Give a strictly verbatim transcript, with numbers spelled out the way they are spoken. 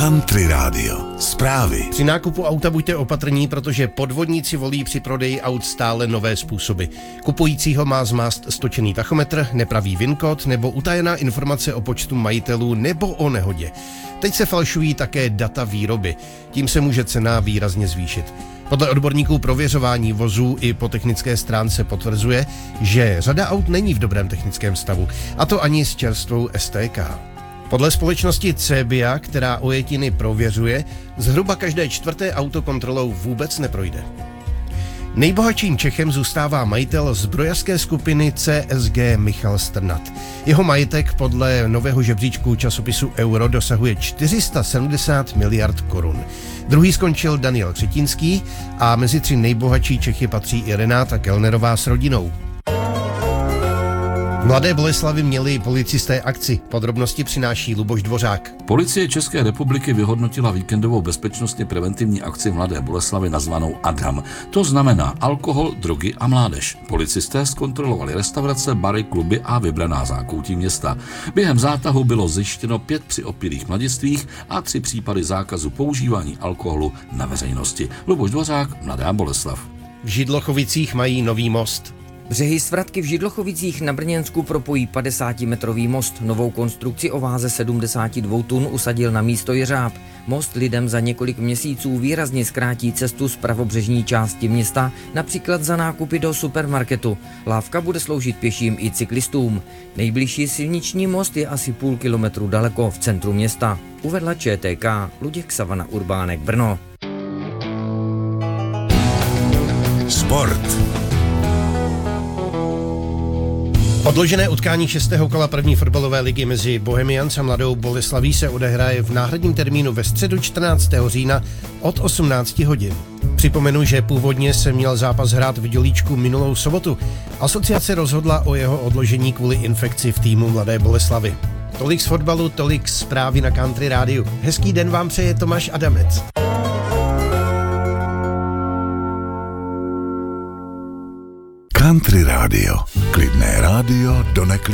Country Radio. Zprávy. Při nákupu auta buďte opatrní, protože podvodníci volí při prodeji aut stále nové způsoby. Kupujícího má zmást stočený tachometr, nepravý VIN kód nebo utajená informace o počtu majitelů nebo o nehodě. Teď se falšují také data výroby. Tím se může cena výrazně zvýšit. Podle odborníků prověřování vozů i po technické stránce potvrzuje, že řada aut není v dobrém technickém stavu, a to ani s čerstvou S T K. Podle společnosti Cebia, která ojetiny prověřuje, zhruba každé čtvrté auto kontrolou vůbec neprojde. Nejbohatším Čechem zůstává majitel zbrojařské skupiny C S G Michal Strnad. Jeho majetek podle nového žebříčku časopisu Euro dosahuje čtyři sta sedmdesát miliard korun. Druhý skončil Daniel Třetínský a mezi tři nejbohatší Čechy patří i Renáta Kellnerová s rodinou. V Mladé Boleslavi měli policisté akci. Podrobnosti přináší Luboš Dvořák. Policie České republiky vyhodnotila víkendovou bezpečnostně preventivní akci v Mladé Boleslavi nazvanou Adam. To znamená alkohol, drogy a mládež. Policisté zkontrolovali restaurace, bary, kluby a vybraná zákoutí města. Během zátahu bylo zjištěno pět přiopilých mladistvých a tři případy zákazu používání alkoholu na veřejnosti. Luboš Dvořák, Mladá Boleslav. V Židlochovicích mají nový most. Břehy Svratky v Židlochovicích na Brněnsku propojí padesátimetrový most. Novou konstrukci o váze sedmdesát dva tun usadil na místo jeřáb. Most lidem za několik měsíců výrazně zkrátí cestu z pravobřežní části města, například za nákupy do supermarketu. Lávka bude sloužit pěším i cyklistům. Nejbližší silniční most je asi půl kilometru daleko v centru města. Uvedla Č T K Luděk Savana Urbánek Brno. Sport. Odložené utkání šestého kola první fotbalové ligy mezi Bohemians a Mladou Boleslaví se odehraje v náhradním termínu ve středu čtrnáctého října od osmnáct hodin. Připomenu, že původně se měl zápas hrát v Dělíčku minulou sobotu. Asociace rozhodla o jeho odložení kvůli infekci v týmu Mladé Boleslavy. Tolik z fotbalu, tolik zprávy na Country Rádiu. Hezký den vám přeje Tomáš Adamec. Country Radio. Klidné rádio do neklidné.